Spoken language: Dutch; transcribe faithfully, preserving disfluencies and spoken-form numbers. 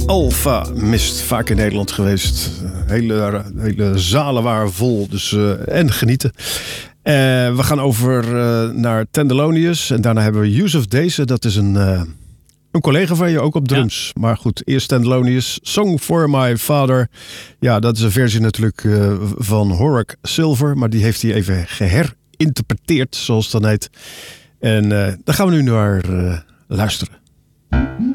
Alpha Mist, vaak in Nederland geweest. Hele, hele zalen waren vol, dus, uh, en genieten. Uh, we gaan over uh, naar Tenderlonius. En daarna hebben we Yusuf Deze. Dat is een, uh, een collega van je, ook op drums. Ja. Maar goed, eerst Tenderlonius. Song for My Father. Ja, dat is een versie natuurlijk uh, van Horace Silver. Maar die heeft hij even geherinterpreteerd, zoals het dan heet. En uh, daar gaan we nu naar uh, luisteren.